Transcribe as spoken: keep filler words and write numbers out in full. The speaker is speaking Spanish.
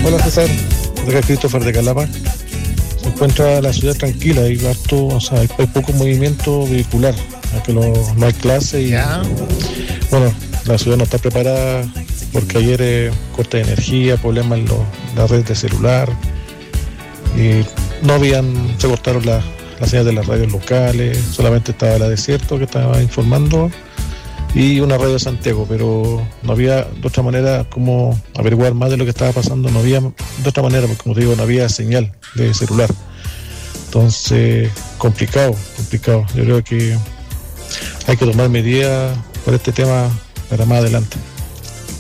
Hola César, acá Christopher de Calama. Se encuentra la ciudad tranquila, hay harto, o sea, hay, hay poco movimiento vehicular, que no, no hay clase y ¿Ya? bueno, la ciudad no está preparada porque ayer eh, corte de energía, problemas en lo, la red de celular y no habían, se cortaron las la señales de las radios locales, solamente estaba la Desierto que estaba informando y una radio de Santiago, pero no había de otra manera como averiguar más de lo que estaba pasando, no había de otra manera, porque como te digo, no había señal de celular. Entonces, complicado, complicado. Yo creo que hay que tomar medidas por este tema para más adelante.